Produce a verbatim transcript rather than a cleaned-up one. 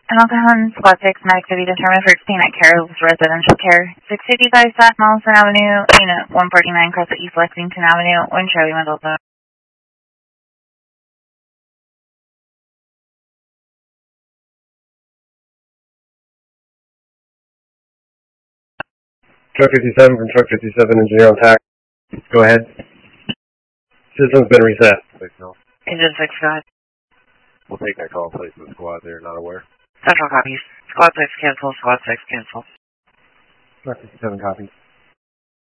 Hamilton, Squad six, medic to be determined for staying at Carroll's Residential Care, six fifty-five South Mollison Avenue, Unit one forty-nine, across the East Lexington Avenue, one Charlie Mendoza. Truck fifty-seven from Truck fifty-seven, engineer on tack. Go ahead. System's been reset. Agent six, go ahead. We'll take that call in place of the squad. They're not aware. Central copies. Squad six cancel, Squad six cancel. Truck fifty-seven copies.